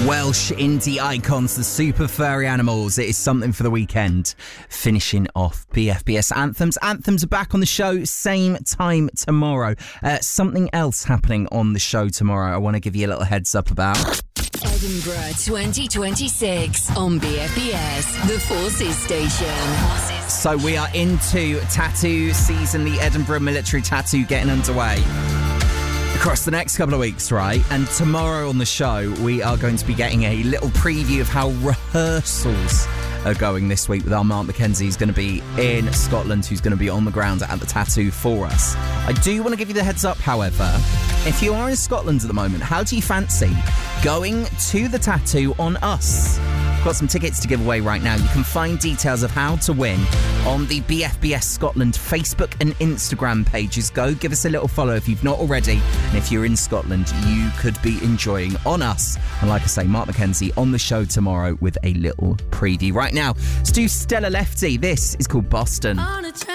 Welsh indie icons, the Super Furry Animals. It is something for the weekend. Finishing off BFBS Anthems. Anthems are back on the show, same time tomorrow. Something else happening on the show tomorrow I want to give you a little heads up about. Edinburgh 2026 on BFBS, the Forces Station. So we are into tattoo season, the Edinburgh Military Tattoo getting underway across the next couple of weeks, right? And tomorrow on the show, we are going to be getting a little preview of how rehearsals are going this week with our Mark McKenzie, who's going to be in Scotland, who's going to be on the ground at the tattoo for us. I do want to give you the heads up, however. If you are in Scotland at the moment, how do you fancy going to the tattoo on us? I've got some tickets to give away right now. You can find details of how to win on the BFBS Scotland Facebook and Instagram pages. Go give us a little follow if you've not already. And if you're in Scotland, you could be enjoying on us. And like I say, Mark McKenzie on the show tomorrow with a little preview. Right now, let's do Stella Lefty. This is called Boston.